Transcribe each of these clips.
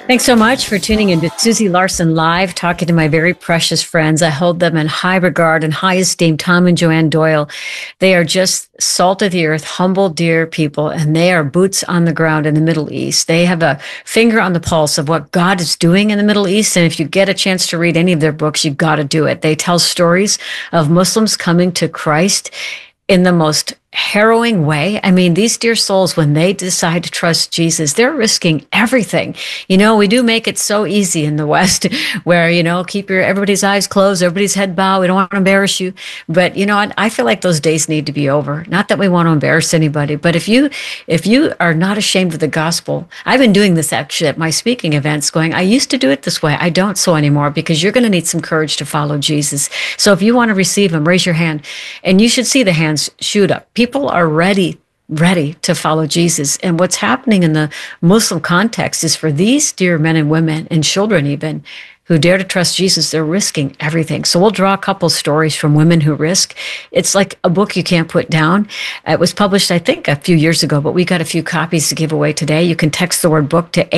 Thanks so much for tuning in to Susie Larson Live, talking to my very precious friends. I hold them in high regard and high esteem, Tom and Joanne Doyle. They are just salt of the earth, humble, dear people, and they are boots on the ground in the Middle East. They have a finger on the pulse of what God is doing in the Middle East. And if you get a chance to read any of their books, you've got to do it. They tell stories of Muslims coming to Christ in the most harrowing way. I mean, these dear souls, when they decide to trust Jesus, they're risking everything. You know, we do make it so easy in the West where, you know, keep everybody's eyes closed, everybody's head bowed. We don't want to embarrass you. But, you know, I feel like those days need to be over. Not that we want to embarrass anybody, but if you are not ashamed of the gospel, I've been doing this actually at my speaking events going, I used to do it this way. I don't so anymore, because you're going to need some courage to follow Jesus. So if you want to receive him, raise your hand, and you should see the hands shoot up. People are ready to follow Jesus. And what's happening in the Muslim context is for these dear men and women and children even who dare to trust Jesus, they're risking everything. So we'll draw a couple stories from women who risk. It's like a book you can't put down. It was published, I think, a few years ago, but we got a few copies to give away today. You can text the word book to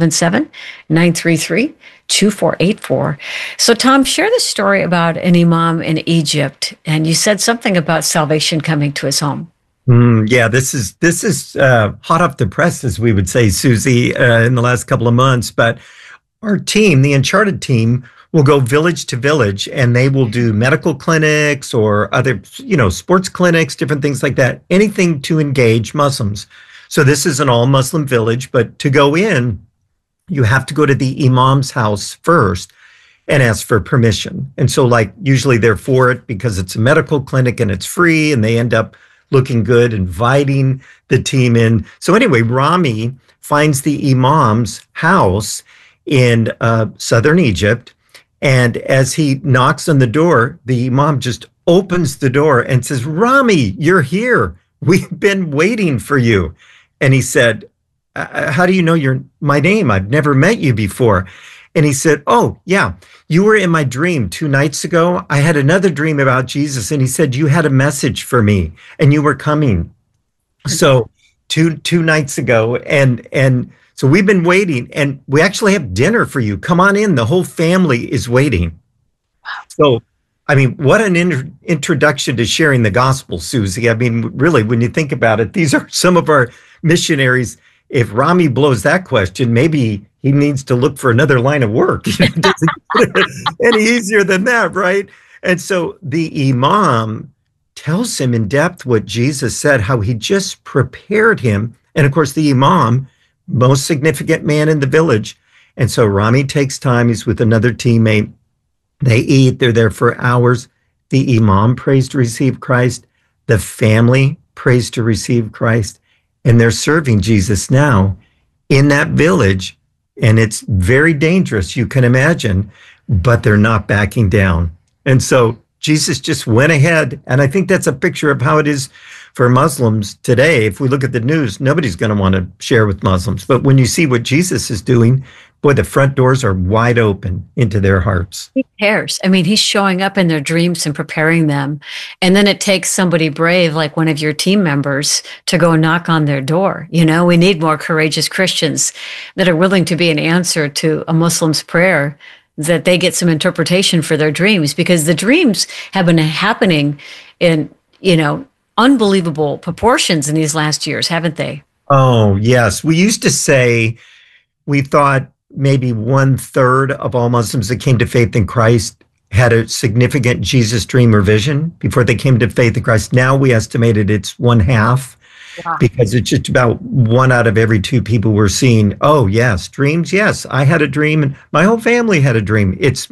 877-933-2484. So Tom, share the story about an imam in Egypt. And you said something about salvation coming to his home. Yeah, this is hot off the press, as we would say, Susie, in the last couple of months. But our team, the Uncharted team, will go village to village, and they will do medical clinics or other, sports clinics, different things like that, anything to engage Muslims. So this is an all-Muslim village, but to go in, you have to go to the imam's house first and ask for permission. And so, usually they're for it because it's a medical clinic and it's free, and they end up looking good, inviting the team in. So anyway, Rami finds the imam's house in southern Egypt. And as he knocks on the door, the imam just opens the door and says, Rami, you're here. We've been waiting for you. And he said, how do you know my name? I've never met you before. And he said, oh, yeah, you were in my dream 2 nights ago. I had another dream about Jesus. And he said, you had a message for me and you were coming. So two nights ago. And so we've been waiting, and we actually have dinner for you. Come on in. The whole family is waiting. So, I mean, what an introduction to sharing the gospel, Susie. I mean, really, when you think about it, these are some of our missionaries. If Rami blows that question, maybe he needs to look for another line of work. It doesn't get any easier than that, right? And so the imam tells him in depth what Jesus said, how he just prepared him. And of course, the imam, most significant man in the village. And so Rami takes time. He's with another teammate. They eat. They're there for hours. The imam prays to receive Christ. The family prays to receive Christ. And they're serving Jesus now in that village. And it's very dangerous, you can imagine, but they're not backing down. And so Jesus just went ahead. And I think that's a picture of how it is for Muslims today. If we look at the news, nobody's going to want to share with Muslims. But when you see what Jesus is doing, boy, the front doors are wide open into their hearts. He cares. I mean, he's showing up in their dreams and preparing them. And then it takes somebody brave, like one of your team members, to go knock on their door. You know, we need more courageous Christians that are willing to be an answer to a Muslim's prayer, that they get some interpretation for their dreams, because the dreams have been happening in, unbelievable proportions in these last years, haven't they? Oh, yes. We used to say, we thought maybe 1/3 of all Muslims that came to faith in Christ had a significant Jesus dream or vision before they came to faith in Christ. Now we estimated it's 1/2. Wow. Because it's just about 1 out of every 2 people we're seeing. Oh, yes, dreams. Yes, I had a dream, and my whole family had a dream. It's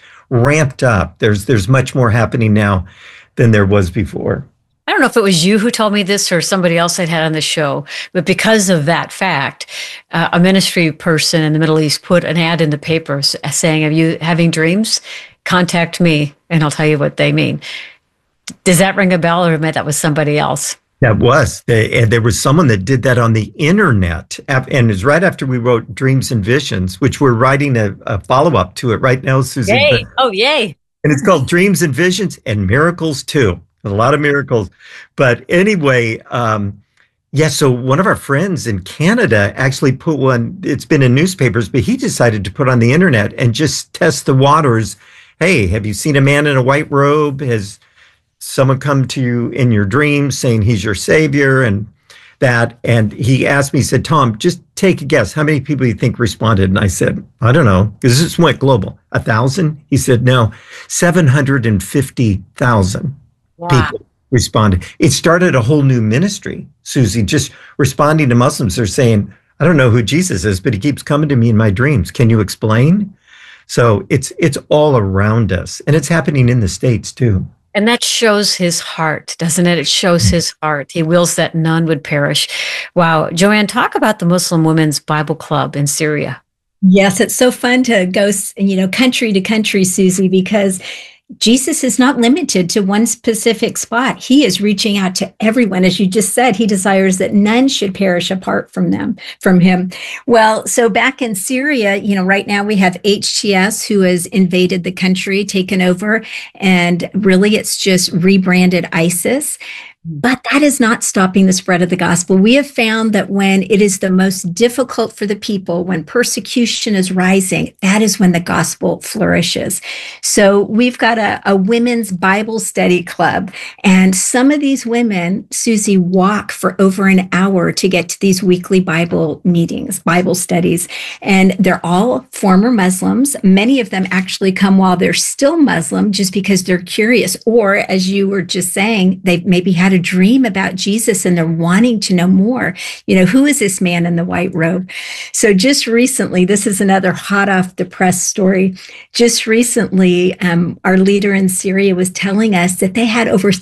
ramped up. There's much more happening now than there was before. I don't know if it was you who told me this or somebody else I'd had on the show, but because of that fact, a ministry person in the Middle East put an ad in the paper saying, "Are you having dreams? Contact me, and I'll tell you what they mean." Does that ring a bell, or maybe that was somebody else? That was. And there was someone that did that on the internet. And it's right after we wrote Dreams and Visions, which we're writing a follow-up to it right now, Susan. Yay. Oh, yay. And it's called Dreams and Visions and Miracles too. A lot of miracles. But anyway, Yeah, so one of our friends in Canada actually put one, it's been in newspapers, but he decided to put on the internet and just test the waters. Hey, have you seen a man in a white robe? Has someone come to you in your dreams saying he's your savior and that? And he asked me, he said, Tom, just take a guess. How many people do you think responded? And I said, I don't know, because this went global. 1,000? He said, no, 750,000 Wow. people responded. It started a whole new ministry, Susie, just responding to Muslims. They're saying, I don't know who Jesus is, but he keeps coming to me in my dreams. Can you explain? So it's all around us, and it's happening in the States too. And that shows his heart, doesn't it? It shows his heart. He wills that none would perish. Wow. Joanne, talk about the Muslim Women's Bible Club in Syria. Yes, it's so fun to go, country to country, Susie, because Jesus is not limited to one specific spot. He is reaching out to everyone. As you just said, he desires that none should perish apart from him. Well, so back in Syria, right now we have HTS who has invaded the country, taken over, and really it's just rebranded ISIS. But that is not stopping the spread of the gospel. We have found that when it is the most difficult for the people, when persecution is rising, that is when the gospel flourishes. So we've got a women's Bible study club. And some of these women, Susie, walk for over an hour to get to these weekly Bible meetings, Bible studies. And they're all former Muslims. Many of them actually come while they're still Muslim just because they're curious. Or, as you were just saying, they've maybe had a dream about Jesus and they're wanting to know more. Who is this man in the white robe? So just recently, this is another hot off the press story. Just recently, our leader in Syria was telling us that they had over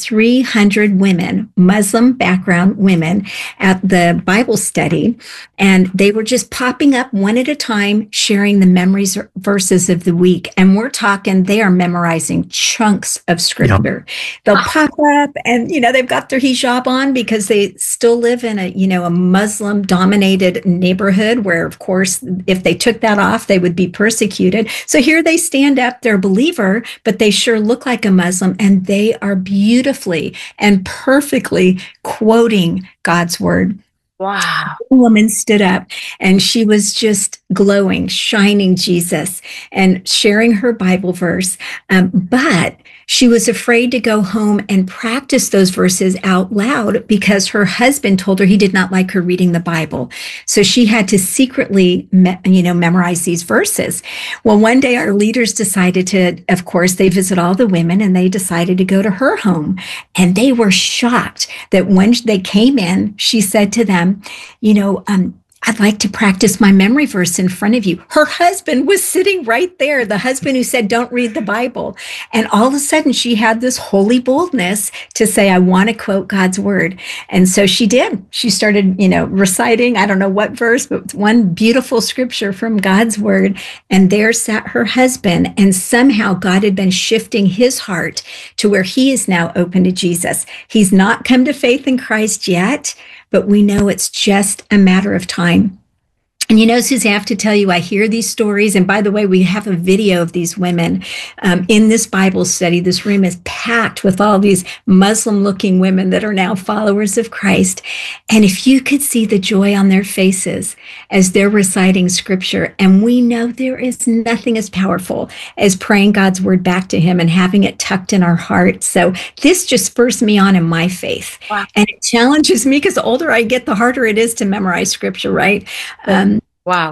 300 women, Muslim background women, at the Bible study. And they were just popping up one at a time, sharing the memories verses of the week. And we're talking, they are memorizing chunks of scripture. Yep. They'll pop up and, they've got their hijab on because they still live in a Muslim dominated neighborhood where, of course, if they took that off, they would be persecuted. So here they stand up, they're a believer, but they sure look like a Muslim, and they are beautifully and perfectly quoting God's word. Wow. A woman stood up and she was just glowing, shining Jesus and sharing her Bible verse. But she was afraid to go home and practice those verses out loud because her husband told her he did not like her reading the Bible. So she had to secretly, memorize these verses. Well, one day our leaders decided to, of course, they visit all the women and they decided to go to her home. And they were shocked that when they came in, she said to them, I'd like to practice my memory verse in front of you. Her husband was sitting right there, the husband who said, don't read the Bible. And all of a sudden she had this holy boldness to say, I want to quote God's word. And so she did. She started, reciting, I don't know what verse, but one beautiful scripture from God's word. And there sat her husband. And somehow God had been shifting his heart to where he is now open to Jesus. He's not come to faith in Christ yet, but we know it's just a matter of time. And Susie, I have to tell you, I hear these stories. And by the way, we have a video of these women in this Bible study. This room is packed with all these Muslim-looking women that are now followers of Christ. And if you could see the joy on their faces as they're reciting scripture, and we know there is nothing as powerful as praying God's word back to him and having it tucked in our heart. So this just spurs me on in my faith. Wow. And it challenges me because the older I get, the harder it is to memorize scripture, right? Wow.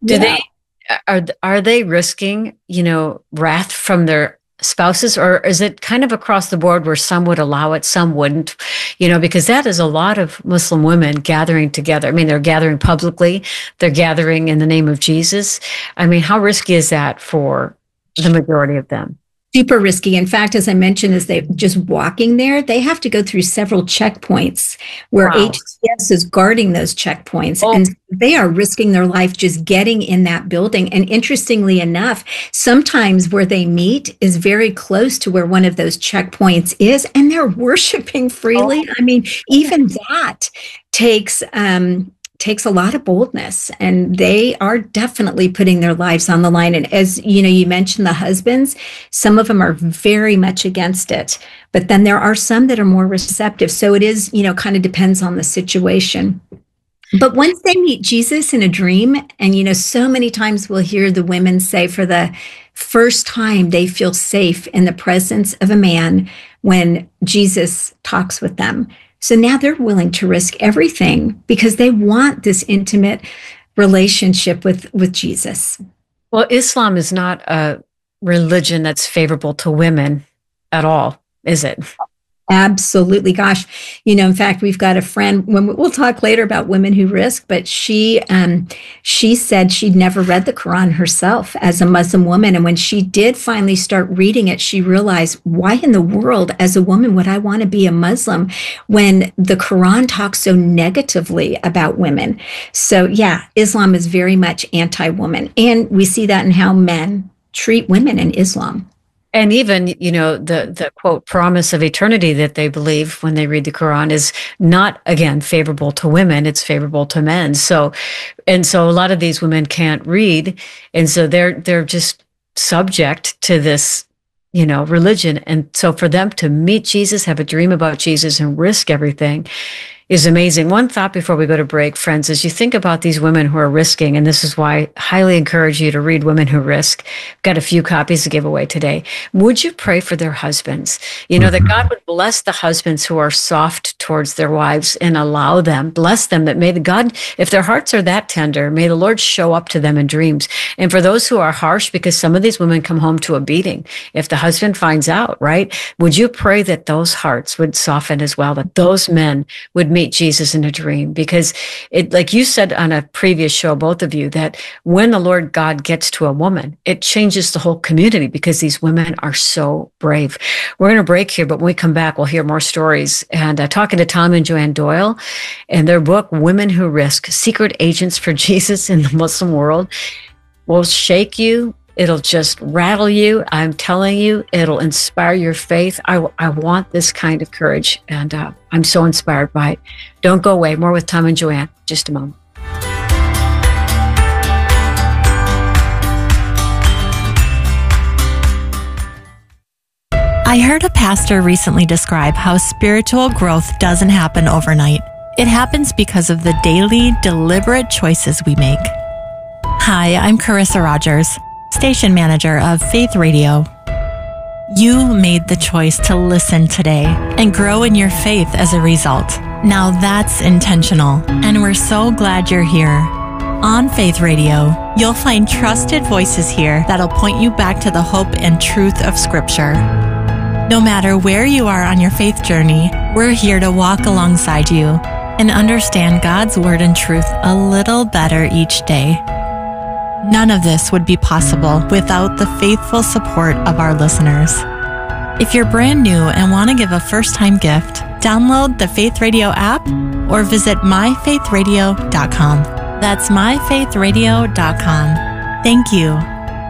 Are they risking, wrath from their spouses, or is it kind of across the board where some would allow it, some wouldn't, because that is a lot of Muslim women gathering together. I mean, they're gathering publicly, they're gathering in the name of Jesus. I mean, how risky is that for the majority of them? Super risky. In fact, as I mentioned, as they just walking there, they have to go through several checkpoints where HTS is guarding those checkpoints. Oh. And they are risking their life just getting in that building. And interestingly enough, sometimes where they meet is very close to where one of those checkpoints is, and they're worshiping freely. Oh. I mean, even that takes takes a lot of boldness, and they are definitely putting their lives on the line. And as you know, you mentioned the husbands, some of them are very much against it, but then there are some that are more receptive. So it is, kind of depends on the situation. But once they meet Jesus in a dream, and so many times we'll hear the women say for the first time they feel safe in the presence of a man when Jesus talks with them. So now they're willing to risk everything because they want this intimate relationship with Jesus. Well, Islam is not a religion that's favorable to women at all, is it? Absolutely. Gosh, in fact, we've got a friend, we'll talk later about women who risk, but she said she'd never read the Quran herself as a Muslim woman. And when she did finally start reading it, she realized, why in the world as a woman would I want to be a Muslim when the Quran talks so negatively about women? So yeah, Islam is very much anti-woman. And we see that in how men treat women in Islam. And even, the quote, promise of eternity that they believe when they read the Quran is not, again, favorable to women. It's favorable to men. So a lot of these women can't read. And so they're just subject to this, religion. And so for them to meet Jesus, have a dream about Jesus, and risk everything is amazing. One thought before we go to break, friends, is you think about these women who are risking, and this is why I highly encourage you to read Women Who Risk. I've got a few copies to give away today. Would you pray for their husbands? That God would bless the husbands who are soft towards their wives and allow them, bless them, that may God, if their hearts are that tender, may the Lord show up to them in dreams. And for those who are harsh, because some of these women come home to a beating, if the husband finds out, right? Would you pray that those hearts would soften as well, that those men would meet Jesus in a dream? Because it, like you said on a previous show, both of you, that when the Lord God gets to a woman, it changes the whole community because these women are so brave. We're going to break here, but when we come back, we'll hear more stories. And talking to Tom and Joanne Doyle and their book, Women Who Risk, Secret Agents for Jesus in the Muslim World, will shake you. It'll just rattle you. I'm telling you, it'll inspire your faith. I want this kind of courage, and I'm so inspired by it. Don't go away. More with Tom and Joanne. Just a moment. I heard a pastor recently describe how spiritual growth doesn't happen overnight. It happens because of the daily, deliberate choices we make. Hi, I'm Carissa Rogers, station manager of Faith Radio. You made the choice to listen today and grow in your faith as a result. Now that's intentional, and we're so glad you're here. On Faith Radio, you'll find trusted voices here that'll point you back to the hope and truth of Scripture. No matter where you are on your faith journey, we're here to walk alongside you and understand God's Word and truth a little better each day. None of this would be possible without the faithful support of our listeners. If you're brand new and want to give a first-time gift, download the Faith Radio app or visit myfaithradio.com. That's myfaithradio.com. Thank you.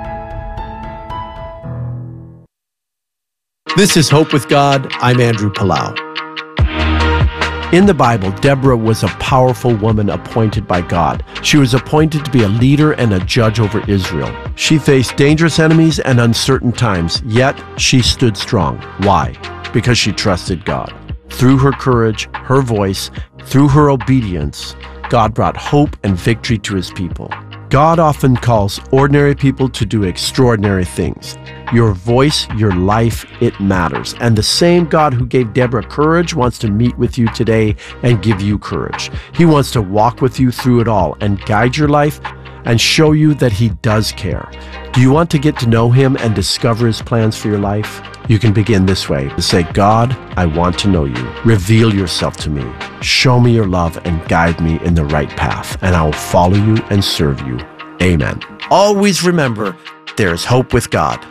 This is Hope with God. I'm Andrew Palau. In the Bible, Deborah was a powerful woman appointed by God. She was appointed to be a leader and a judge over Israel. She faced dangerous enemies and uncertain times, yet she stood strong. Why? Because she trusted God. Through her courage, her voice, through her obedience, God brought hope and victory to his people. God often calls ordinary people to do extraordinary things. Your voice, your life, it matters. And the same God who gave Deborah courage wants to meet with you today and give you courage. He wants to walk with you through it all and guide your life and show you that he does care. Do you want to get to know him and discover his plans for your life? You can begin this way. Say, God, I want to know you. Reveal yourself to me. Show me your love and guide me in the right path, and I will follow you and serve you. Amen. Always remember, there is hope with God.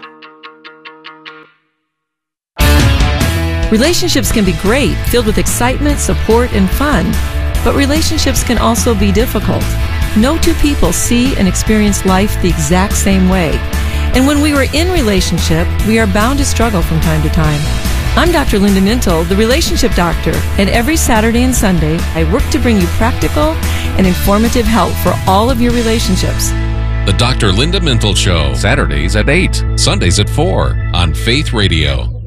Relationships can be great, filled with excitement, support, and fun. But relationships can also be difficult. No two people see and experience life the exact same way. And when we are in relationship, we are bound to struggle from time to time. I'm Dr. Linda Mintle, the Relationship Doctor, and every Saturday and Sunday, I work to bring you practical and informative help for all of your relationships. The Dr. Linda Mintle Show, Saturdays at 8, Sundays at 4 on Faith Radio.